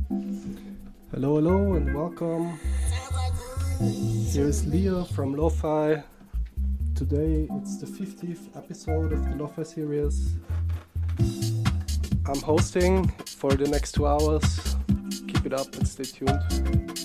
Hello, and welcome. Here is Leo from Lo-Fi. Today it's the 50th episode of the Lo-Fi series. I'm hosting for the next 2 hours. Keep it up and stay tuned.